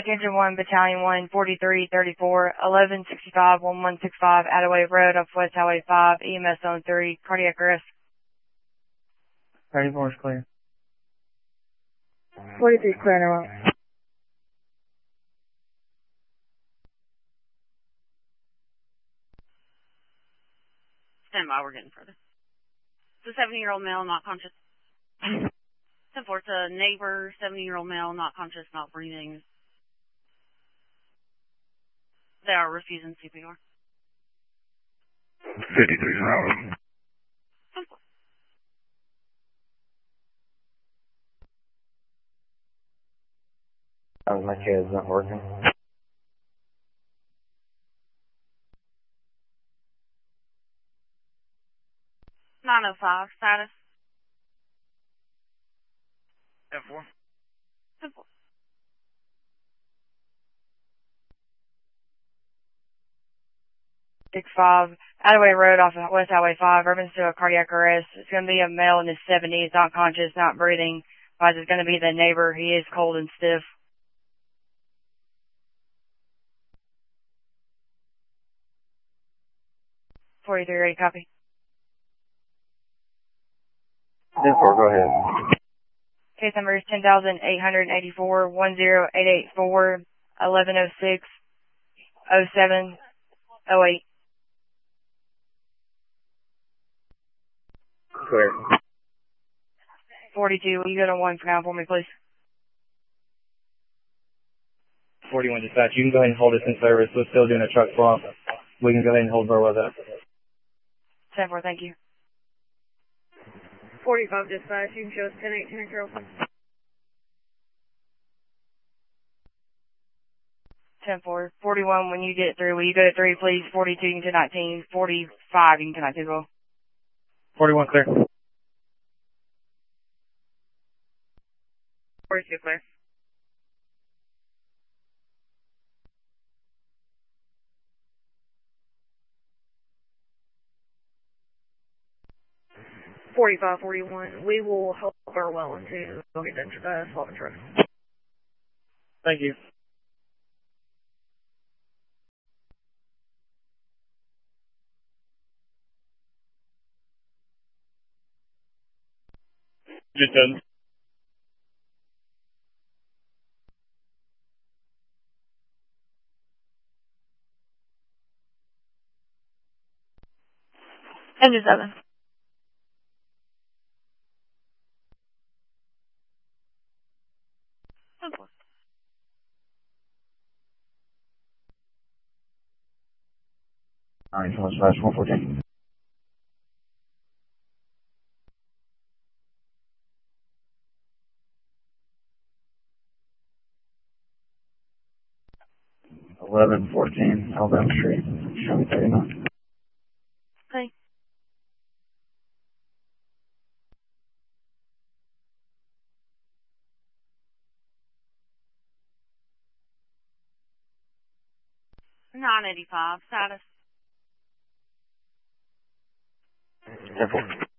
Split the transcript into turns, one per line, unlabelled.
Engine 1, Battalion 1, 4334, 1165, 1165, Attaway Road off West Highway 5, EMS Zone 3, cardiac arrest.
34 is clear.
43 is clear now.
Stand by, we're getting further. It's a 70-year-old male, not conscious. 10-4, it's a neighbor, 70-year-old male, not conscious, not breathing. They are refusing CPR.
53 an hour.
10-4. My kid's not working.
905, status.
10-4.
10-4.
Attaway Road off of West Highway 5, urban still cardiac arrest. It's going to be a male in his 70s, not conscious, not breathing. But it's going to be the neighbor. He is cold and stiff. 43 ready, copy.
10-4, go ahead.
Case number is 10,884, 10884, 1106, 07, 08.
Clear.
42, will you go to 1 for now for me, please?
41 dispatch, you can go ahead and hold us in service. We're still doing a truck swap. We can go ahead and hold Burwell up.
10-4, thank you.
45 dispatch, you can show us 10-8, 10 Carrollton.
10-4. 41, when you get through, will you go to 3, please? 42, you can to 19. 45, you can to 19 as well.
41 clear.
42 clear. 45, 41. We will help Burwell into go get that swapping truck.
Thank you.
Just done.
Engine 7.
All right, so let's flash 114. Eleven 14 Alabama Street. Show me 39.
Okay.
$985, status.
10-4.